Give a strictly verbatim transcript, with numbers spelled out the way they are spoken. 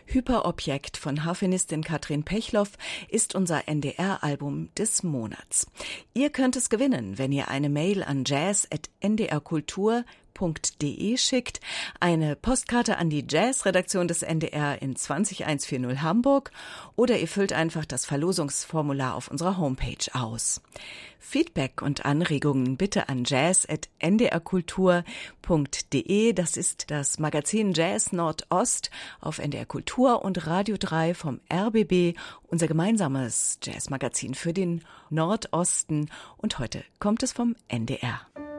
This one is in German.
Hyperobjekt von Harfenistin Katrin Pechloff ist unser N D R-Album des Monats. Ihr könnt es gewinnen, wenn ihr eine Mail an jazz at n d r kultur punkt d e schickt, eine Postkarte an die Jazz-Redaktion des N D R in zwanzig einhundertvierzig Hamburg oder ihr füllt einfach das Verlosungsformular auf unserer Homepage aus. Feedback und Anregungen bitte an jazz at n d r kultur punkt d e. Das ist das Magazin Jazz Nordost auf N D R Kultur und Radio drei vom R B B, unser gemeinsames Jazzmagazin für den Nordosten. Und heute kommt es vom N D R.